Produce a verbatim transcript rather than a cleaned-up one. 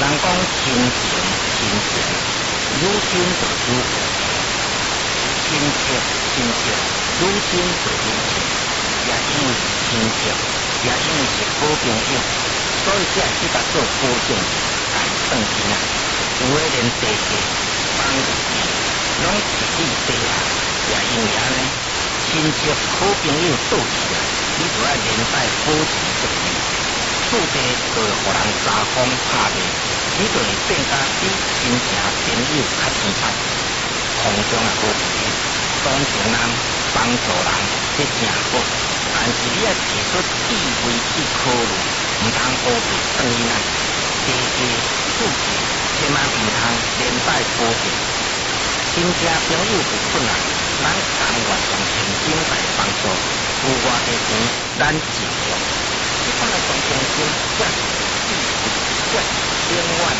讲亲情亲情，愈亲就愈有情；亲切亲切，愈亲就愈亲。也因为是亲戚，也因为是好朋友，所以才会去甲做保证，家转去啊。有诶连地地帮助伊，拢是你地啊。也因为安尼，亲戚好朋友倒去啊，你就要连带保持责任。厝地就会互人查封拍卖，你就会变甲比亲情朋友较亲切。空中啊好朋友，同情人、帮助人，这正好。但是你要提出地位去考虑，唔通乌白算伊呐。家家厝厝，千万唔通连带保证。亲戚朋友有困难，咱甘愿用现金来帮助，有偌济钱咱尽用。这款的同情心，才是地位，才是永远